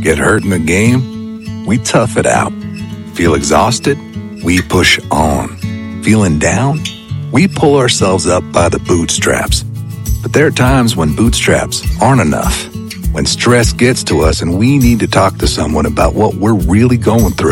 Get hurt in the game? We tough it out. Feel exhausted? We push on. Feeling down? We pull ourselves up by the bootstraps. But there are times when bootstraps aren't enough. When stress gets to us and we need to talk to someone about what we're really going through.